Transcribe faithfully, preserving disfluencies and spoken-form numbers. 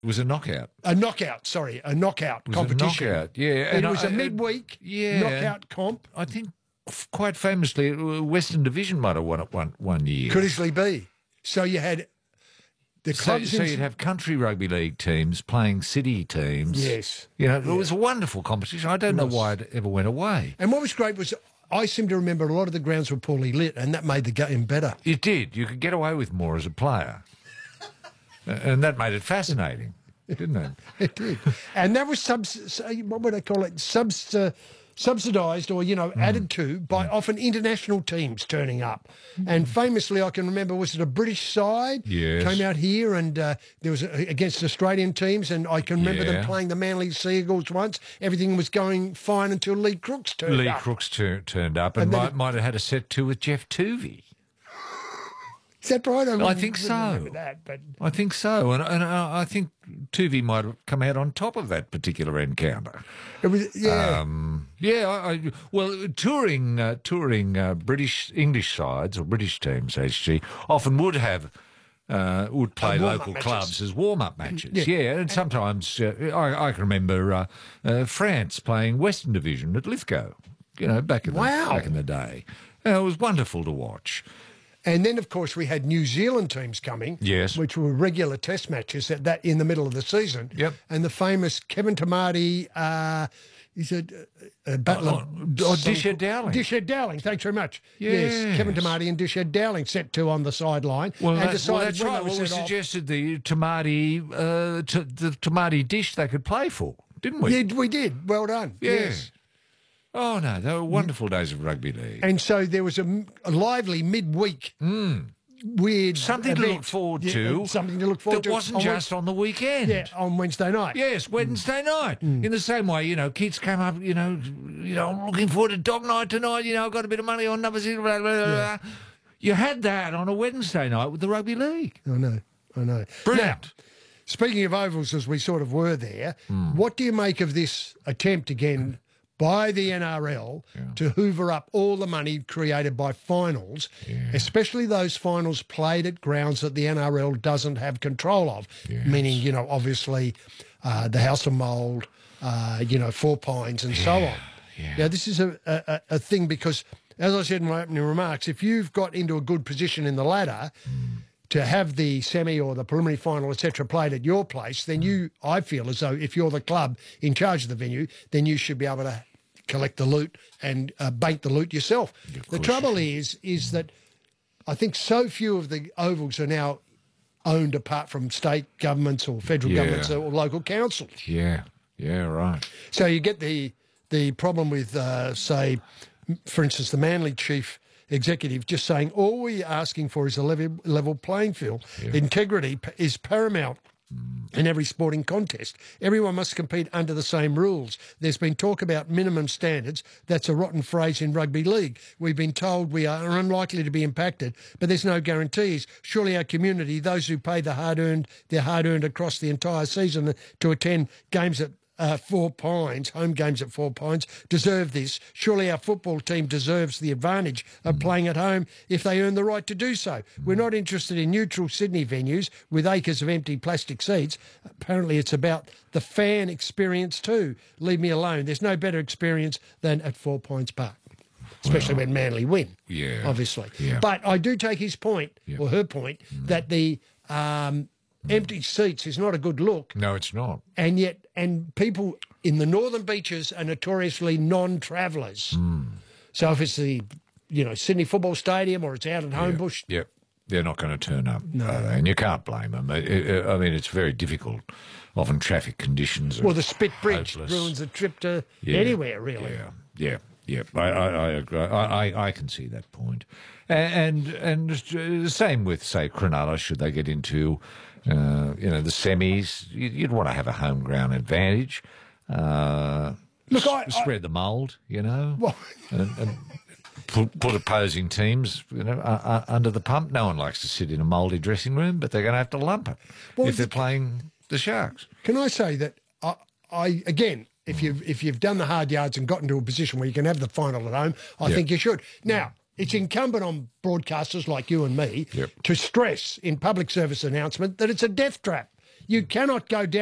It was a knockout. A knockout, sorry, a knockout It was competition. a knockout, yeah. And And it was I- a midweek yeah. knockout comp. I think f- quite famously, uh, Western Division might have won it one, one year. Could easily be. So you had the So, clubs. so in- you'd have country rugby league teams playing city teams. Yes. You know, it was a wonderful competition. I don't know why it ever went away. And what was great was I seem to remember a lot of the grounds were poorly lit, and that made the game better. It did. You could get away with more as a player. Uh, and that made it fascinating, didn't it? It did. And that was, subs- what would I call it, subs- uh, subsidised or, you know, Mm. added to by often international teams turning up. And famously, I can remember, was it a British side? Yes. Came out here and uh, there was a, against Australian teams, and I can remember Yeah. them playing the Manly Seagulls once. Everything was going fine until Lee Crooks turned Lee up. Crooks tur- turned up and, And then might, it- might have had a set two with Jeff Tuvey. Is that right? I, I think wouldn't so. remember That, but I think so. And, and uh, I think Tuvey might have come out on top of that particular encounter. it was, yeah. Um, yeah, I, I, well, touring uh, touring uh, British English sides or British teams, H G, often would have uh, would play warm-up local matches. clubs as warm up matches. Yeah. Yeah, and sometimes uh, I, I can remember uh, uh, France playing Western Division at Lithgow. You know, back in Wow. the, back in the day, uh, it was wonderful to watch. And then, of course, we had New Zealand teams coming, Yes. which were regular test matches at that in the middle of the season. Yep. And the famous Kevin Tamati, uh, is it uh, uh, Butler? Oh, oh, Disher Dowling. Disher Dowling, thanks very much. Yes, Yes. Kevin Tamati and Disher Dowling set two on the sideline. Well, and that- decided well that's when they right. were Well, we set off- suggested the tamati, uh, t- the tamati dish they could play for, didn't we? Yeah, we did. Well done. Yeah. Yes. Oh no, they were wonderful days of rugby league. And so there was a, a lively midweek weird Something to event. look forward Yeah, to. something to look forward that to. wasn't on just on the weekend. Wed- yeah, on Wednesday night. Yes, Wednesday night. In the same way, you know, kids came up, you know, you know, I'm looking forward to dog night tonight. You know, I've got a bit of money on numbers. Blah, blah, blah, blah. You had that on a Wednesday night with the rugby league. I know, I know. Brilliant. Now, speaking of ovals, as we sort of were there, Hmm. what do you make of this attempt again by the N R L to hoover up all the money created by finals, especially those finals played at grounds that the N R L doesn't have control of, meaning, you know, obviously uh, the House of Mould, uh, you know, Four Pines and so on. yeah. Now, this is a, a, a thing because, as I said in my opening remarks, if you've got into a good position in the ladder, to have the semi or the preliminary final, et cetera, played at your place, then you, I feel as though if you're the club in charge of the venue, then you should be able to collect the loot and uh, bank the loot yourself. The trouble is, is that I think so few of the ovals are now owned apart from state governments or federal Yeah. governments or local councils. Yeah, yeah, right. So you get the the problem with, uh, say, m- for instance, the Manly chief executive just saying all we're asking for is a level, level playing field. Integrity p- is paramount in every sporting contest. Everyone must compete under the same rules. There's been talk about minimum standards. That's a rotten phrase in rugby league. We've been told we are unlikely to be impacted, but there's no guarantees. Surely our community, those who pay the hard-earned, their hard-earned across the entire season to attend games at uh, Four Pines, home games at Four Pines, deserve this. Surely our football team deserves the advantage of playing at home if they earn the right to do so. We're not interested in neutral Sydney venues with acres of empty plastic seats. Apparently it's about the fan experience too. Leave me alone. There's no better experience than at Four Pines Park, especially when Manly win, Yeah. obviously. Yeah. But I do take his point, or her point, that the um, empty seats is not a good look. No, it's not. And yet, and people in the northern beaches are notoriously non-travellers. So if it's the, you know, Sydney Football Stadium or it's out at Homebush, Yep. They're not going to turn up, no. are they? And you can't blame them. It- it- I mean, it's very difficult. Often traffic conditions are well, the Spit Bridge hopeless. ruins a trip to Yeah. anywhere, really. Yeah, yeah, yeah. I, I, I agree. I, I, I can see that point. And and the same with, say, Cronulla, should they get into, uh, you know, the semis, you- you'd want to have a home ground advantage. Uh, Look, s- I- I- spread the mould, you know, Well- and, and put, put opposing teams, you know, uh, uh, under the pump. No one likes to sit in a mouldy dressing room, but they're going to have to lump it Well, if they're playing the Sharks. Can I say that I, I again, if you've if you've done the hard yards and gotten to a position where you can have the final at home, I Yep. think you should. Now, it's incumbent on broadcasters like you and me Yep. to stress in public service announcement that it's a death trap. You cannot go down